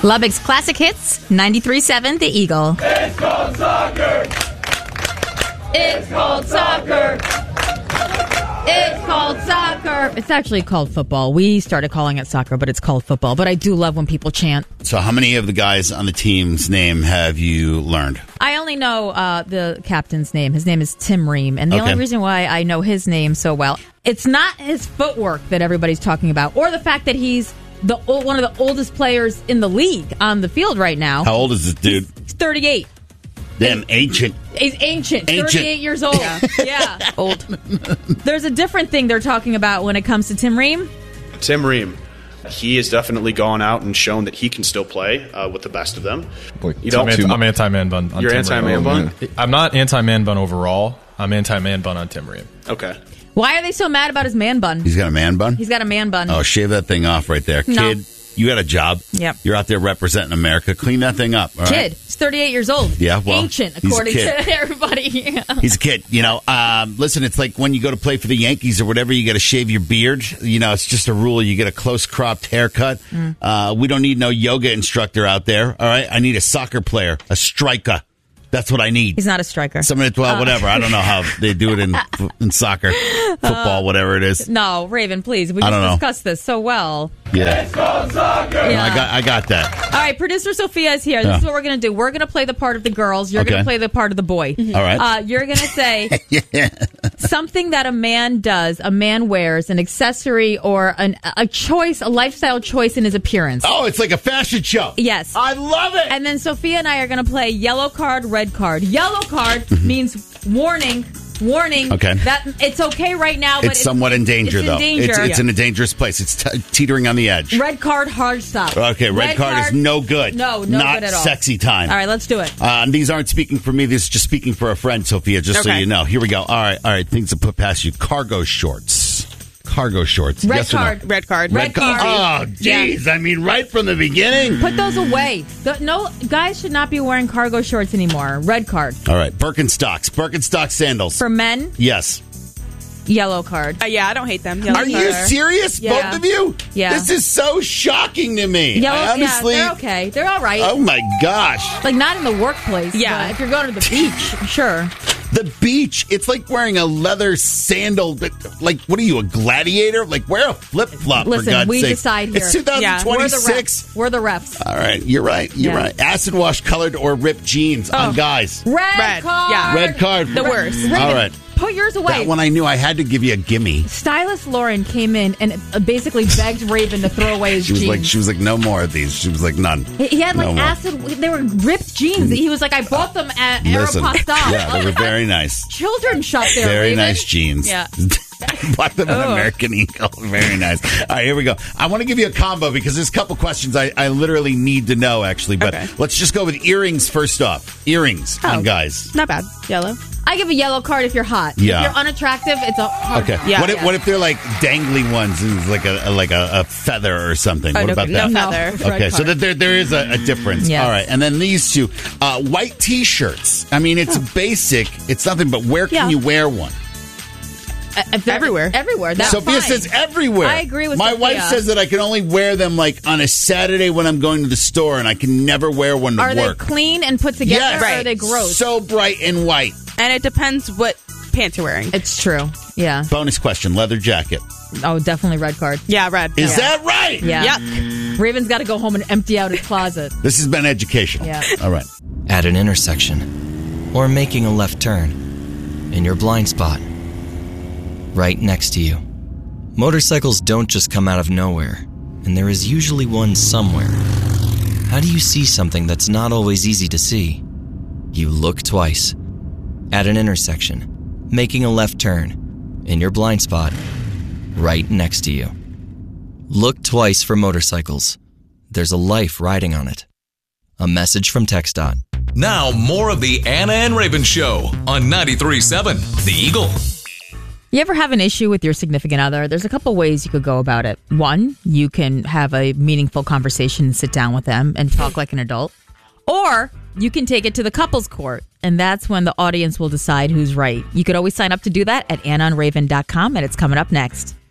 Lubbock's Classic Hits, 93.7 The Eagle. It's called soccer. It's called soccer. It's called soccer. It's actually called football. We started calling it soccer, but it's called football. But I do love when people chant. So how many of the guys on the team's name have you learned? I only know the captain's name. His name is Tim Ream. And the only reason why I know his name so well, it's not his footwork that everybody's talking about, or the fact that he's one of the oldest players in the league on the field right now. How old is this dude? He's 38. Damn, ancient. He's ancient. 38 years old. Yeah. Old. There's a different thing they're talking about when it comes to Tim Ream. Tim Ream. He has definitely gone out and shown that he can still play with the best of them. I'm anti-man bun. You're anti-man bun? I'm not anti-man bun overall. I'm anti-man bun on Tim Ream. Okay. Why are they so mad about his man bun? He's got a man bun? He's got a man bun. Oh, shave that thing off right there. No. Kid, you got a job. Yep. You're out there representing America. Clean that thing up. All Kid. right? He's 38 years old. Yeah, well, ancient, he's a according kid. to everybody. He's a kid, listen, it's like when you go to play for the Yankees or whatever, you got to shave your beard. It's just a rule. You get a close cropped haircut. We don't need no yoga instructor out there. All right. I need a soccer player, a striker. That's what I need. He's not a striker. Whatever. I don't know how they do it in soccer, football, whatever it is. No, Raven, please. We just discussed this so well. Yeah. It's called soccer. Yeah. No, I got that. All right, producer Sophia is here. This is what we're going to do. We're going to play the part of the girls. You're going to play the part of the boy. All right. You're going to say something that a man does, a man wears, an accessory or a choice, a lifestyle choice in his appearance. Oh, it's like a fashion show. Yes. I love it. And then Sophia and I are going to play yellow card, red card. Yellow card means warning. Okay. That it's okay right now, but it's somewhat in danger, though. It's in a dangerous place. It's teetering on the edge. Red card, hard stop. Okay, red card is no good. No not good at all. Sexy time. All right, let's do it. These aren't speaking for me. This is just speaking for a friend, Sophia, just so you know. Here we go. All right. Things to put past you. Cargo shorts. Red yes card. No? Red card. Red card. Oh, jeez. Yeah. I mean, right from the beginning. Put those away. No, guys should not be wearing cargo shorts anymore. Red card. All right. Birkenstock sandals. For men? Yes. Yellow card. Yeah, I don't hate them. Yellow Are you serious? Yeah. Both of you? Yeah. This is so shocking to me. Honestly, they're okay. They're all right. Oh, my gosh. Like, not in the workplace. Yeah. But if you're going to the beach, sure. The beach, it's like wearing a leather sandal. Like, what are you, a gladiator? Like, wear a flip-flop, for God's sake. Listen, we decide here. It's 2026. We're the refs. All right, you're right. You're right. Acid wash colored or ripped jeans on guys. Red card. Yeah. Red card. The worst. Raven, all right. Put yours away. That one I knew I had to give you a gimme. Stylist Lauren came in and basically begged Raven to throw away his jeans. She was like, no more of these. She was like, none. He had like acid. They were ripped jeans. He was like, I bought them at Aeropostale. Yeah, they were very nice. Children's shop there. Very Raven. nice jeans. Yeah. Bought them at American Eagle. Very nice. All right, here we go. I want to give you a combo because there's a couple questions I literally need to know, actually. But let's just go with earrings first off. Earrings on guys. Not bad. Yellow. I give a yellow card if you're hot. Yeah. If you're unattractive, it's a hard. Okay. Yeah. What if they're like dangly ones and it's like a feather or something? What about that? No feather. Okay, so that there is a difference. Yes. All right, and then these two white T-shirts. I mean, it's basic. It's nothing, but where can you wear one? Everywhere. Everywhere. That's Sophia fine. says everywhere. I agree with my Sophia. wife says that I can only wear them like on a Saturday when I'm going to the store, and I can never wear one to Are work. they clean and put together, Yes. or are they gross? So bright and white. And it depends what pants you're wearing. It's true. Yeah. Bonus question: leather jacket. Oh, definitely red card. Yeah, red. Is that right? Yeah. Yep. Raven's got to go home and empty out his closet. This has been educational. Yeah. All right. At an intersection, or making a left turn, in your blind spot, right next to you. Motorcycles don't just come out of nowhere, and there is usually one somewhere. How do you see something that's not always easy to see? You look twice. At an intersection, making a left turn, in your blind spot, right next to you. Look twice for motorcycles. There's a life riding on it. A message from TxDOT. Now, more of the Anna and Raven Show on 93.7 The Eagle. You ever have an issue with your significant other? There's a couple ways you could go about it. One, you can have a meaningful conversation and sit down with them and talk like an adult. Or you can take it to the couples court, and that's when the audience will decide who's right. You could always sign up to do that at AnnaandRaven.com, and it's coming up next.